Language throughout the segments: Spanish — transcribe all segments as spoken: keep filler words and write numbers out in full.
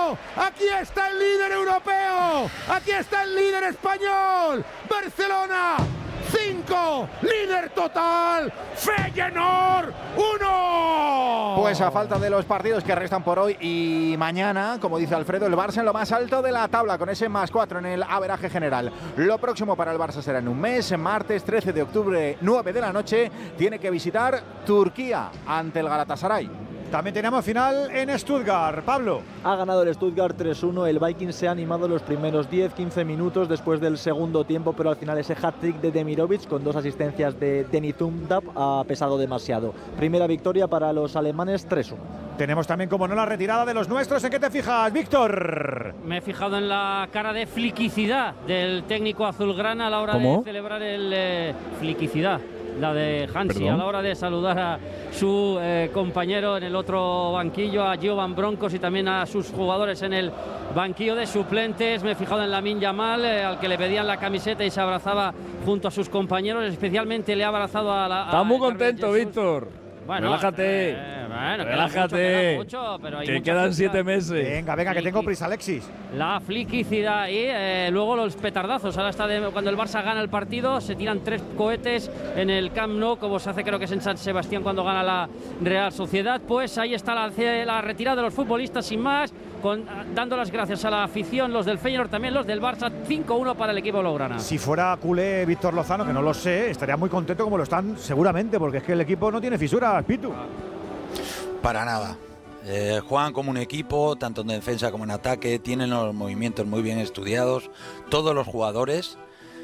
Aquí está el líder europeo. Aquí está el líder español. Barcelona. cinco, líder total, Feyenoord uno. Pues a falta de los partidos que restan por hoy y mañana, como dice Alfredo, el Barça en lo más alto de la tabla con ese más cuatro en el averaje general. Lo próximo para el Barça será en un mes, martes trece de octubre, nueve de la noche, tiene que visitar Turquía ante el Galatasaray. También tenemos final en Stuttgart. Pablo. Ha ganado el Stuttgart tres uno. El Viking se ha animado los primeros diez quince minutos después del segundo tiempo, pero al final ese hat-trick de Demirovic con dos asistencias de Deni Zumdap ha pesado demasiado. Primera victoria para los alemanes, tres uno. Tenemos también, como no, la retirada de los nuestros. ¿En qué te fijas, Víctor? Me he fijado en la cara de fliquicidad del técnico azulgrana a la hora ¿Cómo? de celebrar el eh, fliquicidad. La de Hansi, ¿Perdón? a la hora de saludar a su eh, compañero en el otro banquillo, a Jovan Broncos, y también a sus jugadores en el banquillo de suplentes. Me he fijado en Lamine Yamal, eh, al que le pedían la camiseta y se abrazaba junto a sus compañeros. Especialmente le ha abrazado a la... Está muy contento, Víctor. Bueno, relájate. Eh, bueno, relájate. Queda mucho, queda mucho, pero hay que mucha quedan felicidad. siete meses. Venga, venga, que tengo prisa, Alexis. La fliquicidad y eh, luego los petardazos. Ahora está de, cuando el Barça gana el partido, se tiran tres cohetes en el Camp Nou, como se hace creo que es en San Sebastián cuando gana la Real Sociedad. Pues ahí está la, la retirada de los futbolistas sin más, con, dando las gracias a la afición, los del Feyenoord, también los del Barça. Cinco uno para el equipo blaugrana. Si fuera culé Víctor Lozano, que no lo sé, estaría muy contento como lo están seguramente, porque es que el equipo no tiene fisuras, Pitu. Para nada. Eh, juegan como un equipo, tanto en defensa como en ataque, tienen los movimientos muy bien estudiados, todos los jugadores.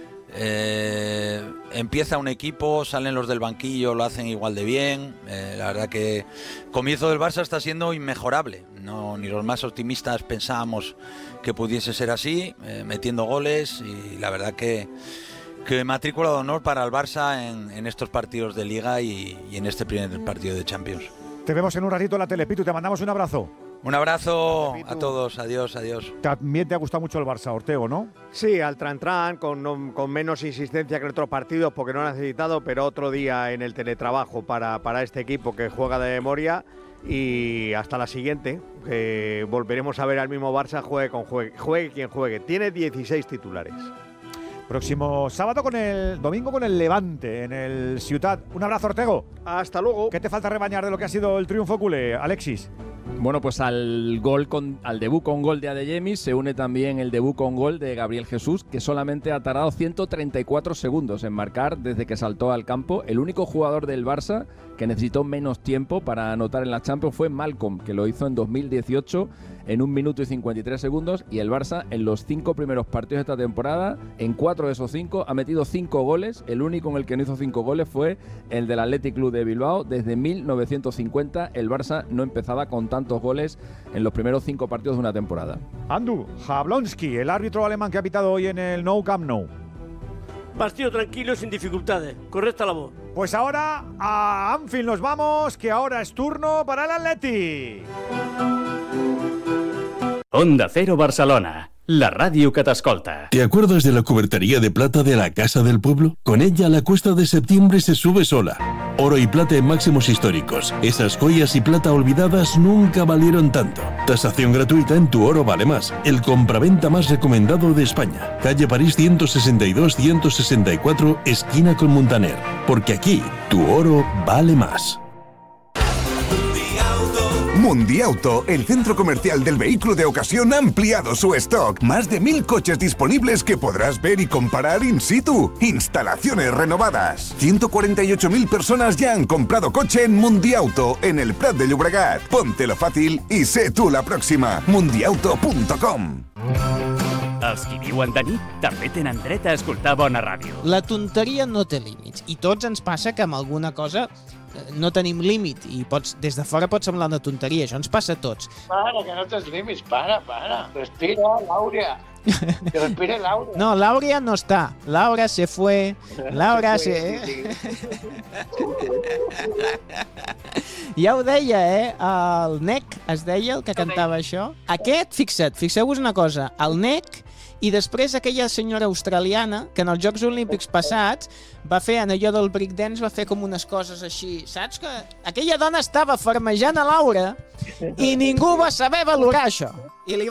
Eh, empieza un equipo, salen los del banquillo, lo hacen igual de bien. Eh, la verdad que el comienzo del Barça está siendo inmejorable. No, ni los más optimistas pensábamos que pudiese ser así, eh, metiendo goles, y la verdad que, que matrícula de honor para el Barça en, en estos partidos de Liga y, y en este primer partido de Champions. Te vemos en un ratito en la tele, Pitu, te mandamos un abrazo. Un abrazo a todos, adiós, adiós. También te ha gustado mucho el Barça, Ortego, ¿no? Sí, al tran-tran, con, no, con menos insistencia que en otros partidos porque no han necesitado, pero otro día en el teletrabajo para, para este equipo que juega de memoria, y hasta la siguiente, que volveremos a ver al mismo Barça, juegue, con juegue, juegue quien juegue. Tiene dieciséis titulares. Próximo sábado con el domingo con el Levante en el Ciutat. Un abrazo, Ortego. Hasta luego. ¿Qué te falta rebañar de lo que ha sido el triunfo culé, Alexis? Bueno, pues al gol con, al debut con gol de Adeyemi se une también el debut con gol de Gabriel Jesús, que solamente ha tardado ciento treinta y cuatro segundos en marcar desde que saltó al campo. El único jugador del Barça que necesitó menos tiempo para anotar en la Champions fue Malcolm, que lo hizo en dos mil dieciocho en un minuto y cincuenta y tres segundos, y el Barça en los cinco primeros partidos de esta temporada, en cuatro de esos cinco, ha metido cinco goles. El único en el que no hizo cinco goles fue el del Athletic Club de Bilbao. Desde mil novecientos cincuenta el Barça no empezaba con tantos goles en los primeros cinco partidos de una temporada. Andu, Jablonski, el árbitro alemán que ha pitado hoy en el Nou Camp Nou. Partido tranquilo, sin dificultades. Correcta la voz. Pues ahora a Anfield nos vamos, que ahora es turno para el Atleti. Onda Cero Barcelona, la ràdio que t'escolta. ¿Te acuerdas de la cubertería de plata de la Casa del Pueblo? Con ella la cuesta de septiembre se sube sola. Oro y plata en máximos históricos. Esas joyas y plata olvidadas nunca valieron tanto. Tasación gratuita en Tu Oro Vale Más, el compraventa más recomendado de España. Calle París ciento sesenta y dos ciento sesenta y cuatro, esquina con Muntaner. Porque aquí, tu oro vale más. Mundiauto, el centro comercial del vehículo de ocasión, ha ampliado su stock. Más de mil coches disponibles que podrás ver y comparar in situ. Instalaciones renovadas. ciento cuarenta y ocho mil personas ya han comprado coche en Mundiauto, en el Prat de Llobregat. Póntelo fàcil i sé tu la pròxima. mundiauto punt com. Els qui viuen de nit també tenen dret a escoltar bona ràdio. La tonteria no té límits, i tots ens passa que amb alguna cosa no tenim límit, i pots, des de fora pot semblar una tonteria, això ens passa a tots. Para, que no tens límits, para, para. Respira, Laura. Que respire Laura. No, Laura no està. Laura se fue. Laura se... Ja ho deia, eh? El Nec, es deia, el que cantava això. Aquest, fixa't, fixeu-vos una cosa, el Nec, i després aquella senyora australiana que en els Jocs Olímpics passats va fer, en allò del breakdance, va fer com unes coses així, saps? Que aquella dona estava farmejant a Laura i ningú va saber valorar això. I li